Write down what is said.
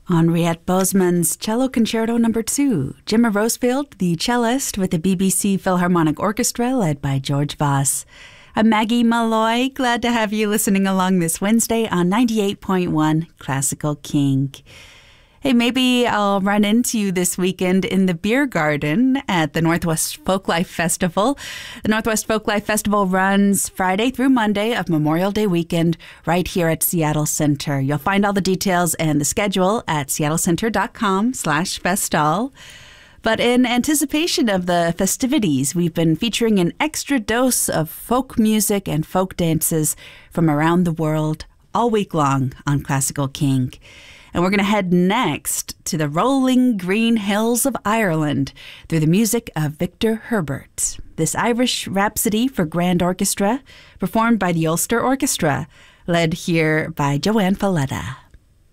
Henriette Bozeman's Cello Concerto No. 2. Jimmer Rosefield, the cellist with the BBC Philharmonic Orchestra led by George Voss. I'm Maggie Malloy. Glad to have you listening along this Wednesday on 98.1 Classical King. Hey, maybe I'll run into you this weekend in the beer garden at the Northwest Folklife Festival. The Northwest Folklife Festival runs Friday through Monday of Memorial Day weekend right here at Seattle Center. You'll find all the details and the schedule at seattlecenter.com/festal. But in anticipation of the festivities, we've been featuring an extra dose of folk music and folk dances from around the world all week long on Classical King. And we're going to head next to the rolling green hills of Ireland through the music of Victor Herbert. This Irish Rhapsody for Grand Orchestra, performed by the Ulster Orchestra, led here by Joanne Falletta.